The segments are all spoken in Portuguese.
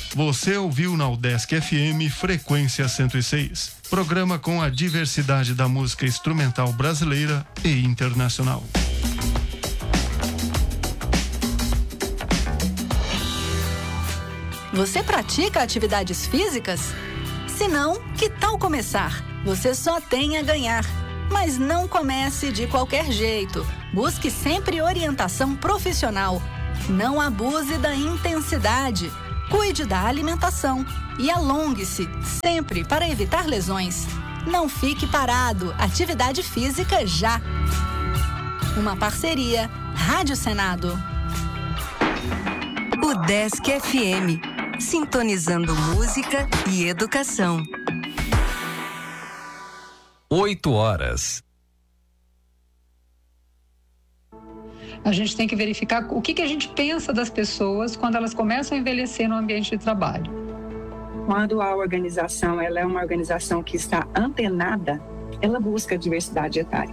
Você ouviu na UDESC FM Frequência 106, programa com a diversidade da música instrumental brasileira e internacional. Você pratica atividades físicas? Se não, que tal começar? Você só tem a ganhar. Mas não comece de qualquer jeito. Busque sempre orientação profissional. Não abuse da intensidade. Cuide da alimentação e alongue-se sempre para evitar lesões. Não fique parado. Atividade física já. Uma parceria Rádio Senado. UDESC FM. Sintonizando música e educação. 8h. A gente tem que verificar o que a gente pensa das pessoas quando elas começam a envelhecer no ambiente de trabalho. Quando a organização ela é uma organização que está antenada, ela busca a diversidade etária.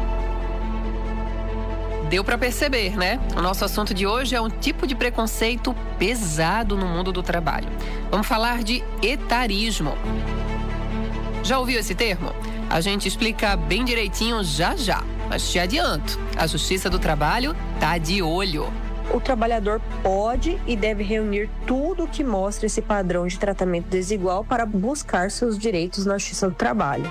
Deu para perceber, né? O nosso assunto de hoje é um tipo de preconceito pesado no mundo do trabalho. Vamos falar de etarismo. Já ouviu esse termo? A gente explica bem direitinho já, mas te adianto, a Justiça do Trabalho tá de olho. O trabalhador pode e deve reunir tudo o que mostra esse padrão de tratamento desigual para buscar seus direitos na Justiça do Trabalho.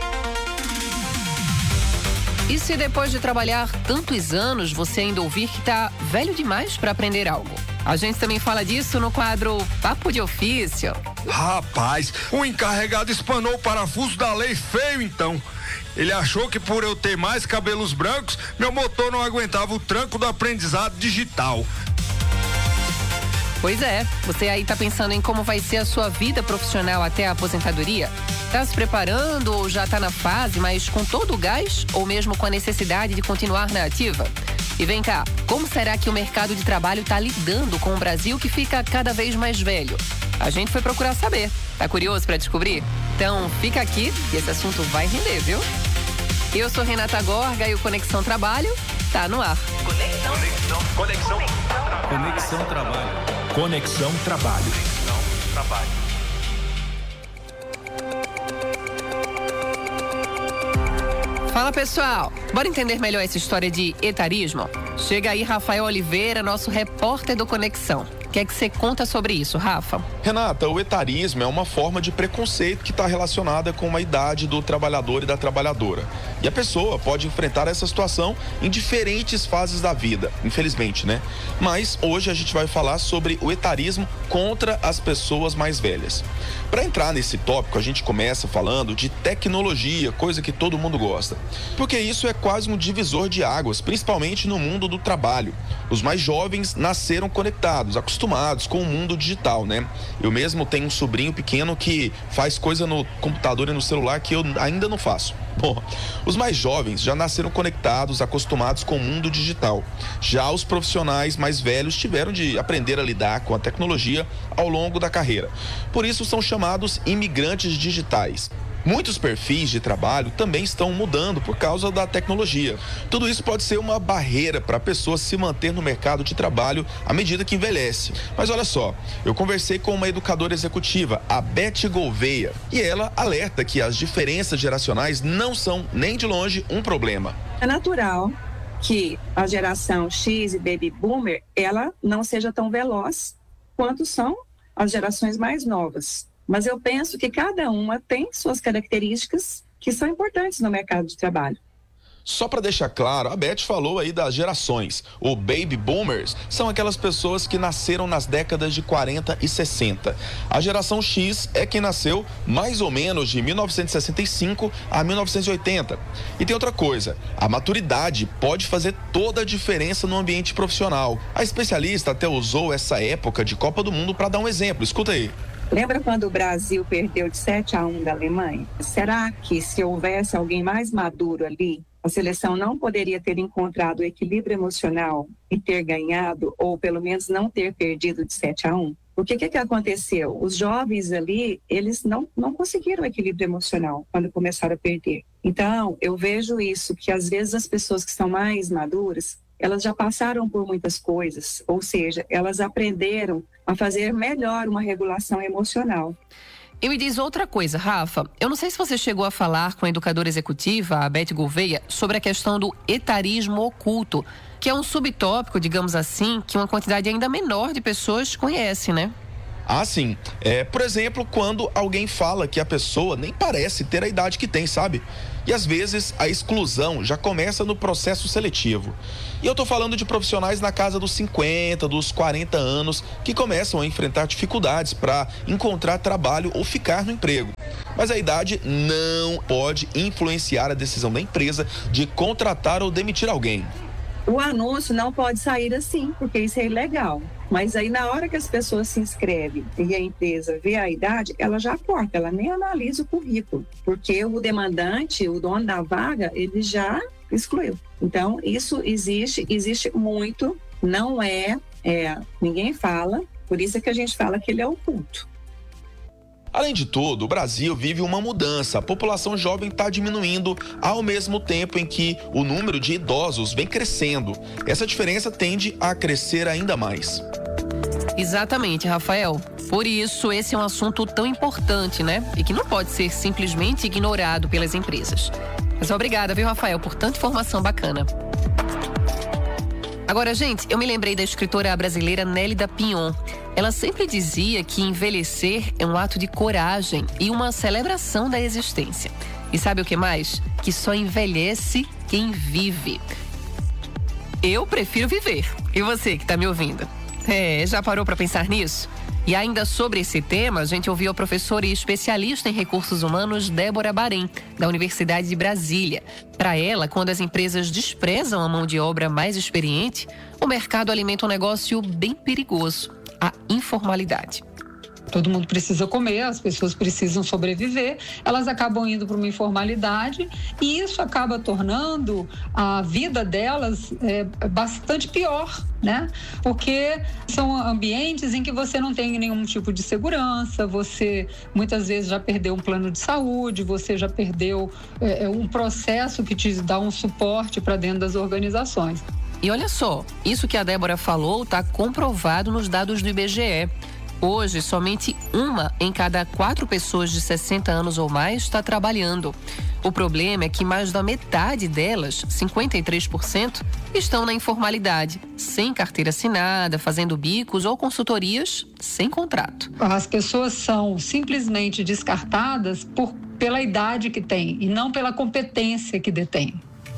E se depois de trabalhar tantos anos você ainda ouvir que tá velho demais para aprender algo? A gente também fala disso no quadro Papo de Ofício. Rapaz, o encarregado espanou o parafuso da lei feio então. Ele achou que por eu ter mais cabelos brancos, meu motor não aguentava o tranco do aprendizado digital. Pois é, você aí tá pensando em como vai ser a sua vida profissional até a aposentadoria? Tá se preparando ou já tá na fase, mas com todo o gás ou mesmo com a necessidade de continuar na ativa? E vem cá, como será que o mercado de trabalho tá lidando com o Brasil que fica cada vez mais velho? A gente foi procurar saber. Tá curioso para descobrir? Então fica aqui que esse assunto vai render, viu? Eu sou Renata Gorga e o Conexão Trabalho tá no ar. Conexão Trabalho. Conexão Trabalho. Fala, pessoal. Bora entender melhor essa história de etarismo? Chega aí Rafael Oliveira, nosso repórter do Conexão. O que é que você conta sobre isso, Rafa? Renata, o etarismo é uma forma de preconceito que está relacionada com a idade do trabalhador e da trabalhadora. E a pessoa pode enfrentar essa situação em diferentes fases da vida, infelizmente, né? Mas hoje a gente vai falar sobre o etarismo contra as pessoas mais velhas. Para entrar nesse tópico, a gente começa falando de tecnologia, coisa que todo mundo gosta. Porque isso é quase um divisor de águas, principalmente no mundo do trabalho. Os mais jovens nasceram conectados, acostumados com o mundo digital, né? Eu mesmo tenho um sobrinho pequeno que faz coisa no computador e no celular que eu ainda não faço. Bom, os mais jovens já nasceram conectados, acostumados com o mundo digital. Já os profissionais mais velhos tiveram de aprender a lidar com a tecnologia ao longo da carreira. Por isso são chamados imigrantes digitais. Muitos perfis de trabalho também estão mudando por causa da tecnologia. Tudo isso pode ser uma barreira para a pessoa se manter no mercado de trabalho à medida que envelhece. Mas olha só, eu conversei com uma educadora executiva, a Beth Gouveia, e ela alerta que as diferenças geracionais não são nem de longe um problema. É natural que a geração X e Baby Boomer, ela não seja tão veloz quanto são as gerações mais novas. Mas eu penso que cada uma tem suas características que são importantes no mercado de trabalho. Só para deixar claro, a Beth falou aí das gerações. O Baby Boomers são aquelas pessoas que nasceram nas décadas de 40 e 60. A geração X é quem nasceu mais ou menos de 1965 a 1980. E tem outra coisa, a maturidade pode fazer toda a diferença no ambiente profissional. A especialista até usou essa época de Copa do Mundo para dar um exemplo. Escuta aí. Lembra quando o Brasil perdeu de 7-1 da Alemanha? Será que se houvesse alguém mais maduro ali, a seleção não poderia ter encontrado o equilíbrio emocional e ter ganhado, ou pelo menos não ter perdido de 7-1? O que aconteceu? Os jovens ali, eles não conseguiram o equilíbrio emocional quando começaram a perder. Então, eu vejo isso, que às vezes as pessoas que são mais maduras, elas já passaram por muitas coisas, ou seja, elas aprenderam a fazer melhor uma regulação emocional. E me diz outra coisa, Rafa. Eu não sei se você chegou a falar com a educadora executiva, a Beth Gouveia, sobre a questão do etarismo oculto, que é um subtópico, digamos assim, que uma quantidade ainda menor de pessoas conhece, né? Ah, sim. Por exemplo, quando alguém fala que a pessoa nem parece ter a idade que tem, sabe? E às vezes a exclusão já começa no processo seletivo. E eu tô falando de profissionais na casa dos 50, dos 40 anos, que começam a enfrentar dificuldades para encontrar trabalho ou ficar no emprego. Mas a idade não pode influenciar a decisão da empresa de contratar ou demitir alguém. O anúncio não pode sair assim, porque isso é ilegal. Mas aí, na hora que as pessoas se inscrevem e a empresa vê a idade, ela já corta, ela nem analisa o currículo. Porque o demandante, o dono da vaga, ele já excluiu. Então, isso existe muito, não ninguém fala, por isso é que a gente fala que ele é oculto. Além de tudo, o Brasil vive uma mudança. A população jovem está diminuindo ao mesmo tempo em que o número de idosos vem crescendo. Essa diferença tende a crescer ainda mais. Exatamente, Rafael. Por isso, esse é um assunto tão importante, né? E que não pode ser simplesmente ignorado pelas empresas. Mas obrigada, viu, Rafael, por tanta informação bacana. Agora, gente, eu me lembrei da escritora brasileira Nélida Pinhon. Ela sempre dizia que envelhecer é um ato de coragem e uma celebração da existência. E sabe o que mais? Que só envelhece quem vive. Eu prefiro viver. E você que tá me ouvindo? Já parou para pensar nisso? E ainda sobre esse tema, a gente ouviu a professora e especialista em recursos humanos Débora Bahrein, da Universidade de Brasília. Para ela, quando as empresas desprezam a mão de obra mais experiente, o mercado alimenta um negócio bem perigoso: a informalidade. Todo mundo precisa comer, as pessoas precisam sobreviver, elas acabam indo para uma informalidade e isso acaba tornando a vida delas bastante pior, né? Porque são ambientes em que você não tem nenhum tipo de segurança, você muitas vezes já perdeu um plano de saúde, você já perdeu um processo que te dá um suporte para dentro das organizações. E olha só, isso que a Débora falou está comprovado nos dados do IBGE. Hoje, somente 1 em cada 4 pessoas de 60 anos ou mais está trabalhando. O problema é que mais da metade delas, 53%, estão na informalidade, sem carteira assinada, fazendo bicos ou consultorias sem contrato. As pessoas são simplesmente descartadas pela idade que têm e não pela competência que detêm.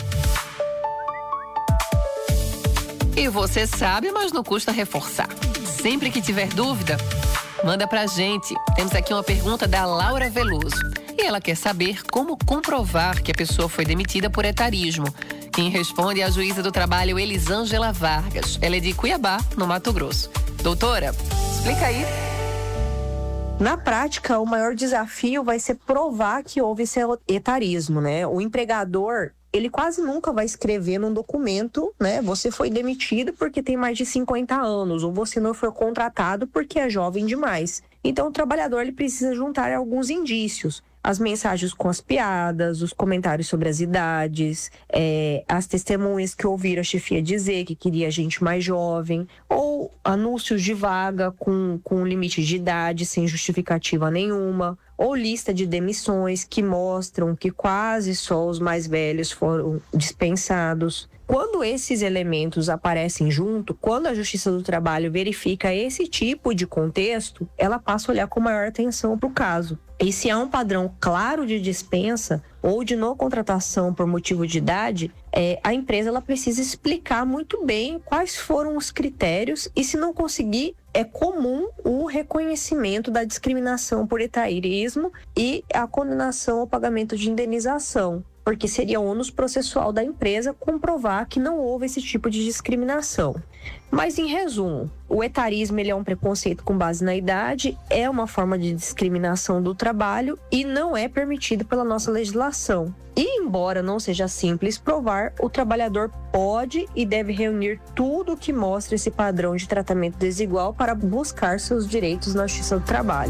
E você sabe, mas não custa reforçar. Sempre que tiver dúvida, manda pra gente. Temos aqui uma pergunta da Laura Veloso. E ela quer saber como comprovar que a pessoa foi demitida por etarismo. Quem responde é a juíza do trabalho Elisângela Vargas. Ela é de Cuiabá, no Mato Grosso. Doutora, explica aí. Na prática, o maior desafio vai ser provar que houve esse etarismo, né? O empregador, ele quase nunca vai escrever num documento, né? Você foi demitido porque tem mais de 50 anos, ou você não foi contratado porque é jovem demais. Então, o trabalhador ele precisa juntar alguns indícios. As mensagens com as piadas, os comentários sobre as idades, as testemunhas que ouviram a chefia dizer que queria gente mais jovem, ou anúncios de vaga com limite de idade sem justificativa nenhuma, ou lista de demissões que mostram que quase só os mais velhos foram dispensados. Quando esses elementos aparecem junto, quando a Justiça do Trabalho verifica esse tipo de contexto, ela passa a olhar com maior atenção para o caso. E se há um padrão claro de dispensa ou de não contratação por motivo de idade, a empresa ela precisa explicar muito bem quais foram os critérios e, se não conseguir, é comum o reconhecimento da discriminação por etarismo e a condenação ao pagamento de indenização, porque seria ônus processual da empresa comprovar que não houve esse tipo de discriminação. Mas, em resumo, o etarismo ele é um preconceito com base na idade, é uma forma de discriminação do trabalho e não é permitido pela nossa legislação. E, embora não seja simples provar, o trabalhador pode e deve reunir tudo que mostre esse padrão de tratamento desigual para buscar seus direitos na Justiça do Trabalho.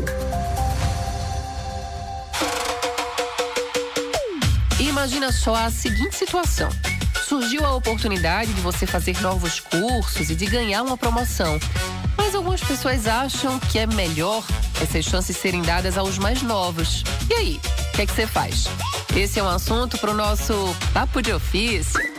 Imagina só a seguinte situação. Surgiu a oportunidade de você fazer novos cursos e de ganhar uma promoção. Mas Mas algumas pessoas acham que é melhor essas chances serem dadas aos mais novos. E aí, o que é que você faz? Esse é um assunto para o nosso Papo de Ofício.